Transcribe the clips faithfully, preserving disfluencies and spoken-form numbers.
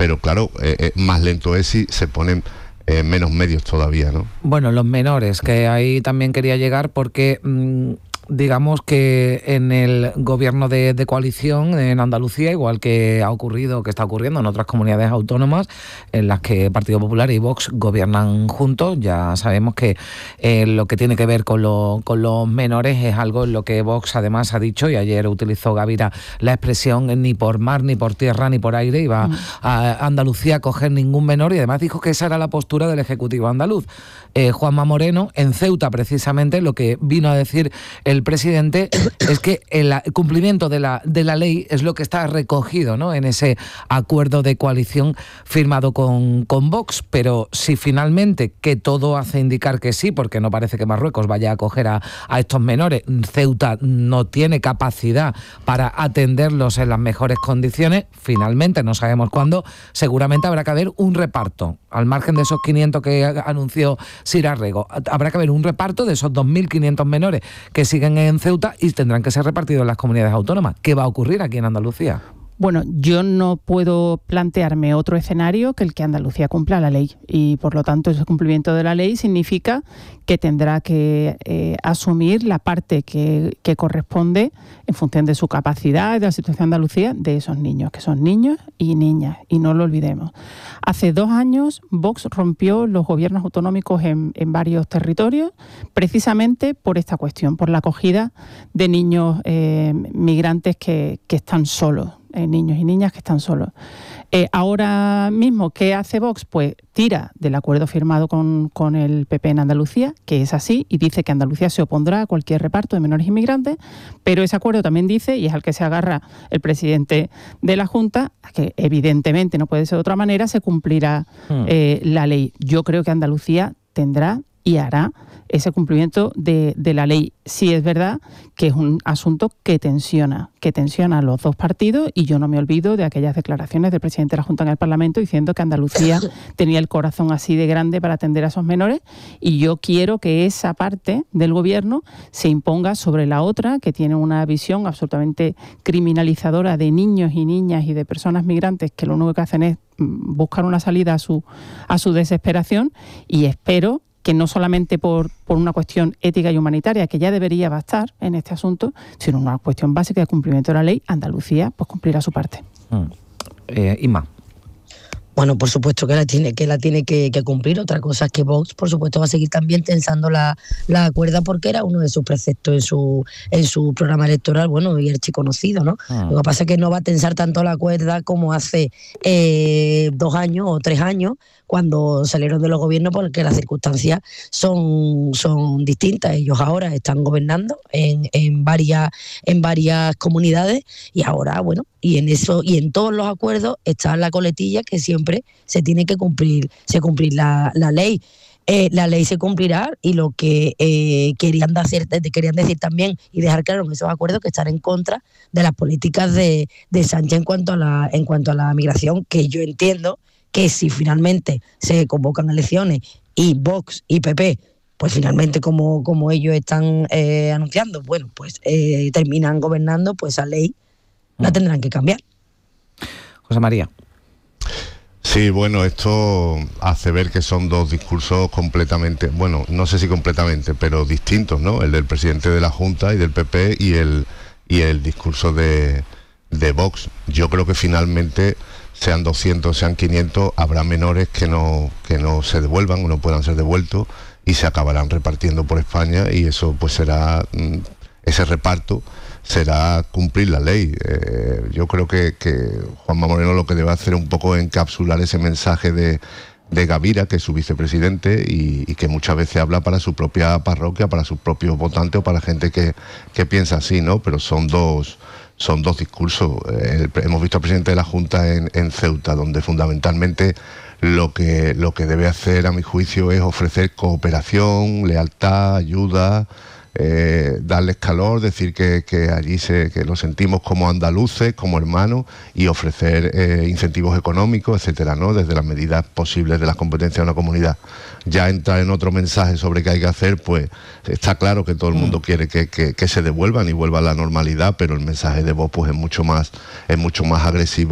pero claro, eh, eh, más lento es si se ponen eh, menos medios todavía, ¿no? Bueno, los menores, que ahí también quería llegar porque... Mmm, digamos que en el gobierno de, de coalición en Andalucía, igual que ha ocurrido, que está ocurriendo en otras comunidades autónomas en las que Partido Popular y Vox gobiernan juntos, ya sabemos que eh, lo que tiene que ver con, lo, con los menores es algo en lo que Vox además ha dicho, y ayer utilizó Gavira la expresión ni por mar, ni por tierra, ni por aire iba mm. a Andalucía a coger ningún menor, y además dijo que esa era la postura del Ejecutivo andaluz. Eh, Juanma Moreno, en Ceuta precisamente, lo que vino a decir el presidente es que el cumplimiento de la, de la ley es lo que está recogido, ¿no?, en ese acuerdo de coalición firmado con, con Vox, pero si finalmente, que todo hace indicar que sí, porque no parece que Marruecos vaya a acoger a, a estos menores, Ceuta no tiene capacidad para atenderlos en las mejores condiciones, finalmente, no sabemos cuándo, seguramente habrá que haber un reparto, al margen de esos quinientos que anunció Sira Rego, habrá que haber un reparto de esos dos mil quinientos menores que siguen en Ceuta y tendrán que ser repartidos en las comunidades autónomas. ¿Qué va a ocurrir aquí en Andalucía? Bueno, yo no puedo plantearme otro escenario que el que Andalucía cumpla la ley, y por lo tanto ese cumplimiento de la ley significa que tendrá que eh, asumir la parte que, que corresponde en función de su capacidad y de la situación de Andalucía de esos niños, que son niños y niñas, y no lo olvidemos. Hace dos años Vox rompió los gobiernos autonómicos en, en varios territorios precisamente por esta cuestión, por la acogida de niños eh, migrantes que, que están solos. Eh, niños y niñas que están solos. Eh, ahora mismo, ¿qué hace Vox? Pues tira del acuerdo firmado con, con el P P en Andalucía, que es así, y dice que Andalucía se opondrá a cualquier reparto de menores inmigrantes, pero ese acuerdo también dice, y es al que se agarra el presidente de la Junta, que evidentemente no puede ser de otra manera, se cumplirá hmm. eh, la ley. Yo creo que Andalucía tendrá y hará ese cumplimiento de, de la ley. Sí es verdad que es un asunto que tensiona, que tensiona a los dos partidos, y yo no me olvido de aquellas declaraciones del presidente de la Junta en el Parlamento diciendo que Andalucía tenía el corazón así de grande para atender a esos menores, y yo quiero que esa parte del gobierno se imponga sobre la otra, que tiene una visión absolutamente criminalizadora de niños y niñas y de personas migrantes que lo único que hacen es buscar una salida a su, a su desesperación, y espero que no solamente por, por una cuestión ética y humanitaria, que ya debería bastar en este asunto, sino una cuestión básica de cumplimiento de la ley, Andalucía pues cumplirá su parte. Mm. Eh, Inma. Bueno, por supuesto que la tiene que la tiene que, que cumplir. Otra cosa es que Vox, por supuesto, va a seguir también tensando la, la cuerda, porque era uno de sus preceptos en su en su programa electoral, bueno, y archiconocido, ¿no? Ah. Lo que pasa es que no va a tensar tanto la cuerda como hace eh, dos años o tres años, cuando salieron de los gobiernos, porque las circunstancias son, son distintas. Ellos ahora están gobernando en, en varias en varias comunidades, y ahora, bueno, y en eso y en todos los acuerdos está la coletilla que siempre se tiene que cumplir, se cumplir la, la ley. Eh, la ley se cumplirá, y lo que eh, querían, decir, querían decir también y dejar claro en esos acuerdos que están en contra de las políticas de, de Sánchez en cuanto a la en cuanto a la migración, que yo entiendo que si finalmente se convocan elecciones y Vox y P P, pues finalmente como, como ellos están eh, anunciando, bueno, pues eh, terminan gobernando, pues esa ley la tendrán que cambiar. José María. Sí, bueno, esto hace ver que son dos discursos completamente, bueno, no sé si completamente, pero distintos, ¿no? El del presidente de la Junta y del P P y el, y el discurso de, de Vox. Yo creo que finalmente, sean doscientos, sean quinientos, habrá menores que no, que no se devuelvan o no puedan ser devueltos, y se acabarán repartiendo por España, y eso pues será, ese reparto será cumplir la ley. Eh, yo creo que, que Juanma Moreno lo que debe hacer es un poco encapsular ese mensaje de, de Gavira, que es su vicepresidente, y, y que muchas veces habla para su propia parroquia, para sus propios votantes o para gente que, que piensa así, ¿no? Pero son dos... Son dos discursos. Eh, hemos visto al presidente de la Junta en, en Ceuta, donde fundamentalmente lo que, lo que debe hacer, a mi juicio, es ofrecer cooperación, lealtad, ayuda, eh, darles calor, decir que, que allí se, que lo sentimos como andaluces, como hermanos, y ofrecer eh, incentivos económicos, etcétera, ¿no? Desde las medidas posibles de las competencias de una comunidad. Ya entrar en otro mensaje sobre qué hay que hacer, pues está claro que todo el mundo quiere que, que, que se devuelvan y vuelva a la normalidad, pero el mensaje de Vox pues es mucho más, es mucho más agresivo,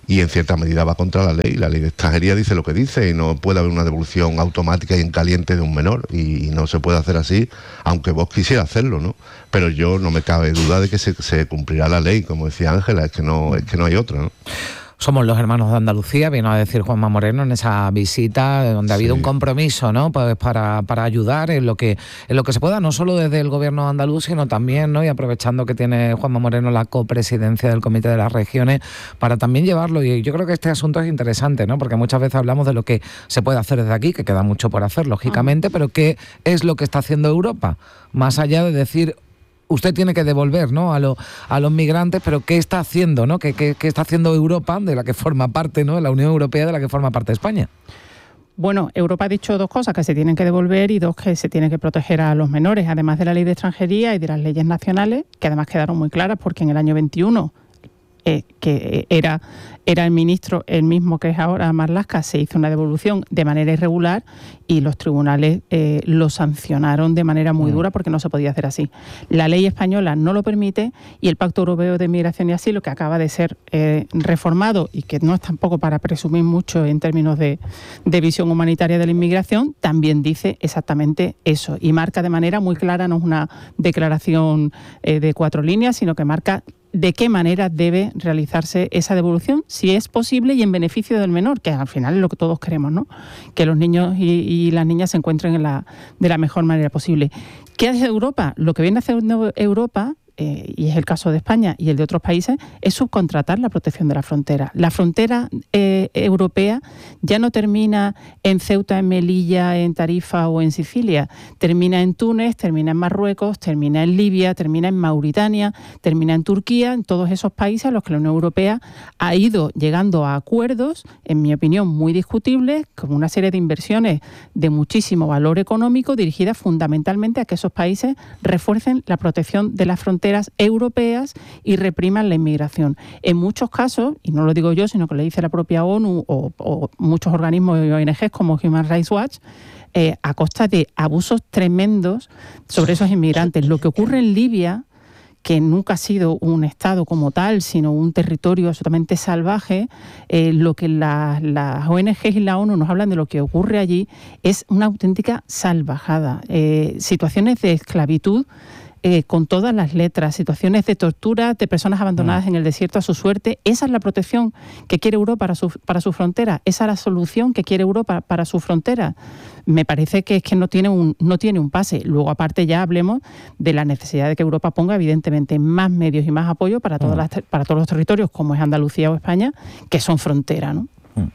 y en cierta medida va contra la ley. La ley de extranjería dice lo que dice y no puede haber una devolución automática y en caliente de un menor, y, y no se puede hacer así, aunque vos quisiera hacerlo, ¿no? Pero yo no me cabe duda de que se, se cumplirá la ley, como decía Ángela, es que no, es que no hay otra, ¿no? Somos los hermanos de Andalucía, vino a decir Juanma Moreno en esa visita, donde ha habido sí. un compromiso, ¿no? Pues para, para ayudar en lo que en lo que se pueda, no solo desde el gobierno andaluz, sino también, ¿no? Y aprovechando que tiene Juanma Moreno la copresidencia del Comité de las Regiones, para también llevarlo. Y yo creo que este asunto es interesante, ¿no? Porque muchas veces hablamos de lo que se puede hacer desde aquí, que queda mucho por hacer, lógicamente, pero ¿qué es lo que está haciendo Europa? Más allá de decir, usted tiene que devolver, ¿no? a, lo, a los migrantes, pero ¿qué está haciendo, ¿no? ¿Qué, qué, qué está haciendo Europa, de la que forma parte, ¿no? La Unión Europea, de la que forma parte España? Bueno, Europa ha dicho dos cosas, que se tienen que devolver y dos, que se tiene que proteger a los menores, además de la ley de extranjería y de las leyes nacionales, que además quedaron muy claras porque en el año veintiuno, eh, que era... era el ministro, el mismo que es ahora, Marlaska, se hizo una devolución de manera irregular y los tribunales eh, lo sancionaron de manera muy dura porque no se podía hacer así. La ley española no lo permite y el Pacto Europeo de Migración y Asilo, que acaba de ser eh, reformado y que no es tampoco para presumir mucho en términos de, de visión humanitaria de la inmigración, también dice exactamente eso y marca de manera muy clara, no es una declaración eh, de cuatro líneas, sino que marca de qué manera debe realizarse esa devolución, si es posible y en beneficio del menor, que al final es lo que todos queremos, ¿no? Que los niños y, y las niñas se encuentren en la, de la mejor manera posible. ¿Qué hace Europa? Lo que viene haciendo Europa, eh, y es el caso de España y el de otros países, es subcontratar la protección de la frontera. La frontera eh, europea ya no termina en Ceuta, en Melilla, en Tarifa o en Sicilia. Termina en Túnez, termina en Marruecos, termina en Libia, termina en Mauritania, termina en Turquía, en todos esos países a los que la Unión Europea ha ido llegando a acuerdos, en mi opinión, muy discutibles, con una serie de inversiones de muchísimo valor económico dirigidas fundamentalmente a que esos países refuercen la protección de las fronteras europeas y repriman la inmigración. En muchos casos, y no lo digo yo, sino que le dice la propia ONU o, o muchos organismos y O N Ges como Human Rights Watch, eh, a costa de abusos tremendos sobre esos inmigrantes. Lo que ocurre en Libia, que nunca ha sido un Estado como tal, sino un territorio absolutamente salvaje, eh, lo que las la O N Ges y la ONU nos hablan de lo que ocurre allí es una auténtica salvajada. Eh, situaciones de esclavitud Eh, con todas las letras, situaciones de tortura de personas abandonadas mm. en el desierto a su suerte. Esa es la protección que quiere Europa para su, para su frontera, esa es la solución que quiere Europa para su frontera. Me parece que es que no tiene un, no tiene un pase. Luego, aparte, ya hablemos de la necesidad de que Europa ponga, evidentemente, más medios y más apoyo para, todas mm. las, para todos los territorios, como es Andalucía o España, que son frontera, ¿no? Mm.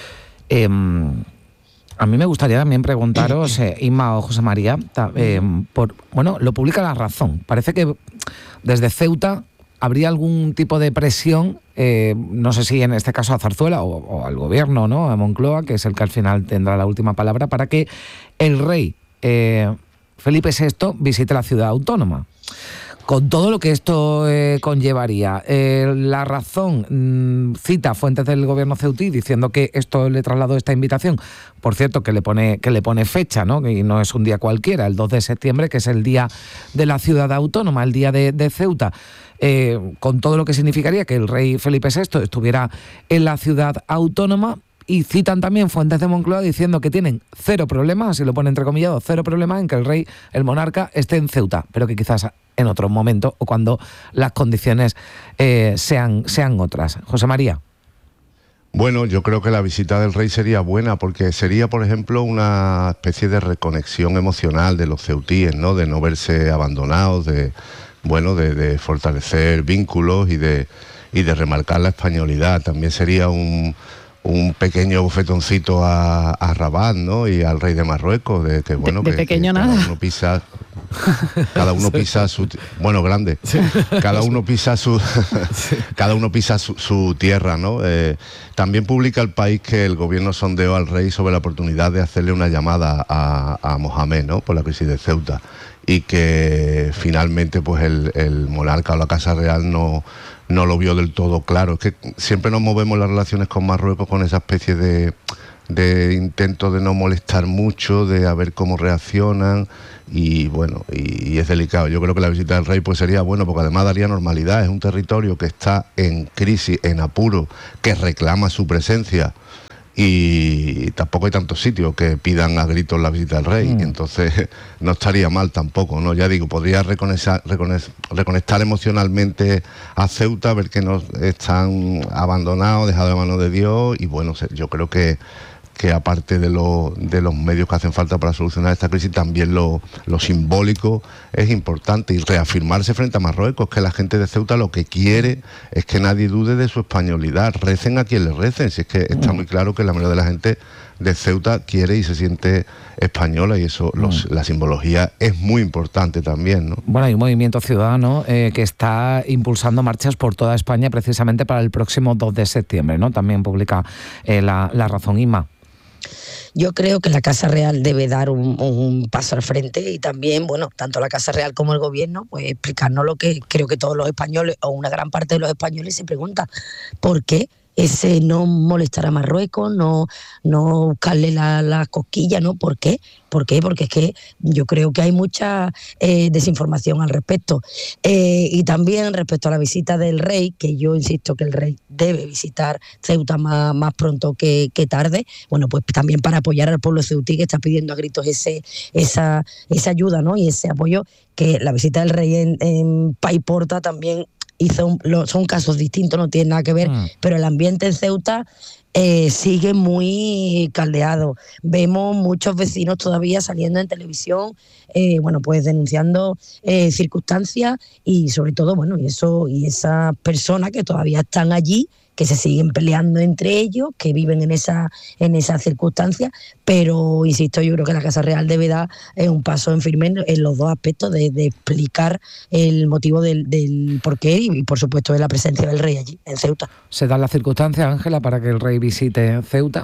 Eh... A mí me gustaría también preguntaros, eh, Inma o José María, eh, por, bueno, lo publica La Razón. Parece que desde Ceuta habría algún tipo de presión, eh, no sé si en este caso a Zarzuela o, o al gobierno, ¿no? A Moncloa, que es el que al final tendrá la última palabra, para que el rey eh, Felipe sexto visite la ciudad autónoma. Con todo lo que esto eh, conllevaría. Eh, la Razón mmm, cita fuentes del gobierno ceutí diciendo que esto le trasladó esta invitación. Por cierto, que le pone, que le pone fecha, ¿no? Y no es un día cualquiera, el dos de septiembre, que es el día de la ciudad autónoma, el día de, de Ceuta. Eh, con todo lo que significaría que el rey Felipe sexto estuviera en la ciudad autónoma. Y citan también fuentes de Moncloa diciendo que tienen cero problemas, así lo pone entrecomillado, cero problemas en que el rey, el monarca, esté en Ceuta, pero que quizás en otro momento o cuando las condiciones eh, sean, sean otras. José María. Bueno, yo creo que la visita del rey sería buena porque sería, por ejemplo, una especie de reconexión emocional de los ceutíes, ¿no? De no verse abandonados, de bueno, de, de fortalecer vínculos y de, y de remarcar la españolidad. También sería un un pequeño bofetoncito a, a Rabat, ¿no? Y al rey de Marruecos, de que bueno, de, de que, pequeño que nada. cada uno pisa, cada uno pisa su, bueno, grande, cada uno pisa su, cada uno pisa su, su tierra, ¿no? Eh, también publica El País que el gobierno sondeó al rey sobre la oportunidad de hacerle una llamada a, a Mohamed, ¿no? Por la crisis de Ceuta, y que finalmente, pues el, el monarca o la Casa Real no no lo vio del todo claro. Es que siempre nos movemos las relaciones con Marruecos con esa especie de, de intento de no molestar mucho, de a ver cómo reaccionan, y bueno, y, y es delicado. Yo creo que la visita del rey pues sería bueno, porque además daría normalidad. Es un territorio que está en crisis, en apuro, que reclama su presencia, y tampoco hay tantos sitios que pidan a gritos la visita del rey, mm. entonces no estaría mal tampoco, ¿no? Ya digo, podría reconectar, reconectar, reconectar emocionalmente a Ceuta, ver que no están abandonados, dejados de manos de Dios, y bueno, yo creo que que aparte de, lo, de los medios que hacen falta para solucionar esta crisis, también lo, lo simbólico es importante, y reafirmarse frente a Marruecos, que la gente de Ceuta lo que quiere es que nadie dude de su españolidad, recen a quien les recen, si es que está muy claro que la mayoría de la gente de Ceuta quiere y se siente española, y eso, los, la simbología es muy importante también, ¿no? Bueno, hay un movimiento ciudadano eh, que está impulsando marchas por toda España precisamente para el próximo dos de septiembre, ¿no? También publica eh, la, la Razón, Inma. Yo creo que la Casa Real debe dar un, un paso al frente, y también, bueno, tanto la Casa Real como el Gobierno, pues explicarnos lo que creo que todos los españoles, o una gran parte de los españoles, se preguntan: ¿por qué ese no molestar a Marruecos, no, no buscarle la, la cosquilla, ¿no? ¿Por qué? ¿Por qué? Porque es que yo creo que hay mucha eh, desinformación al respecto. Eh, y también respecto a la visita del rey, que yo insisto que el rey debe visitar Ceuta más, más pronto que, que tarde, bueno, pues también para apoyar al pueblo ceutí, que está pidiendo a gritos ese, esa, esa ayuda, ¿no? Y ese apoyo, que la visita del rey en, en Paiporta también hizo un, lo, son casos distintos, no tienen nada que ver, mm. pero el ambiente en Ceuta eh, sigue muy caldeado. Vemos muchos vecinos todavía saliendo en televisión, eh, bueno, pues denunciando eh, circunstancias, y sobre todo, bueno, y eso, y esas personas que todavía están allí, que se siguen peleando entre ellos, que viven en esa en esas circunstancias, pero insisto, yo creo que la Casa Real debe dar eh, un paso en firme en, en los dos aspectos, de, de explicar el motivo del, del porqué, y, y por supuesto de la presencia del rey allí, en Ceuta. ¿Se dan las circunstancias, Ángela, para que el rey visite Ceuta?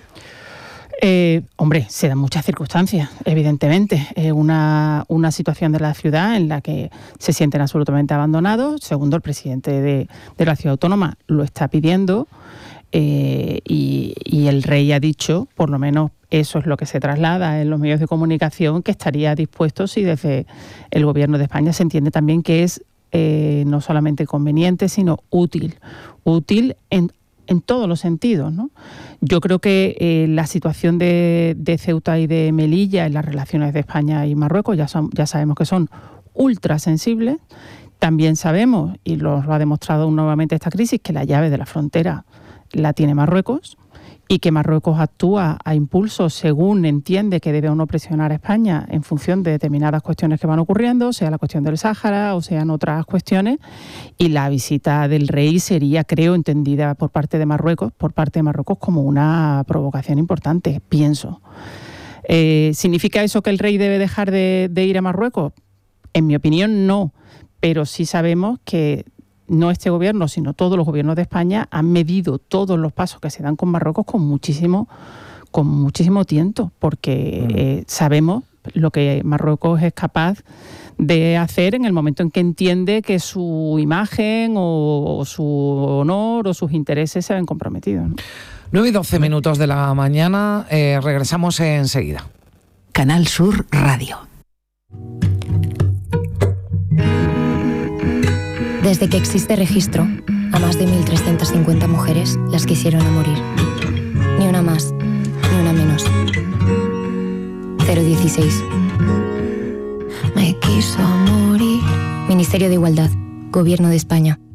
Eh, hombre, se dan muchas circunstancias, evidentemente. Eh, una, una situación de la ciudad en la que se sienten absolutamente abandonados. Segundo, el presidente de, de la ciudad autónoma lo está pidiendo, eh, y, y el rey ha dicho, por lo menos eso es lo que se traslada en los medios de comunicación, que estaría dispuesto, si desde el gobierno de España se entiende también que es eh, no solamente conveniente, sino útil. Útil en en todos los sentidos, ¿no? Yo creo que eh, la situación de, de Ceuta y de Melilla en las relaciones de España y Marruecos ya, son, ya sabemos que son ultra sensibles. También sabemos, y lo ha demostrado nuevamente esta crisis, que la llave de la frontera la tiene Marruecos, y que Marruecos actúa a impulso según entiende que debe o no presionar a España en función de determinadas cuestiones que van ocurriendo, sea la cuestión del Sáhara o sean otras cuestiones, y la visita del rey sería, creo, entendida por parte de Marruecos, por parte de Marruecos como una provocación importante, pienso. Eh, ¿Significa eso que el rey debe dejar de, de ir a Marruecos? En mi opinión, no, pero sí sabemos que no este gobierno, sino todos los gobiernos de España han medido todos los pasos que se dan con Marruecos con muchísimo, con muchísimo tiento, porque mm. eh, sabemos lo que Marruecos es capaz de hacer en el momento en que entiende que su imagen o, o su honor o sus intereses se ven comprometidos, ¿no? nueve y doce minutos de la mañana, eh, regresamos enseguida. Canal Sur Radio. Desde que existe registro, a más de mil trescientas cincuenta mujeres las quisieron a morir. Ni una más, ni una menos. cero dieciséis. Me quiso morir. Ministerio de Igualdad, Gobierno de España.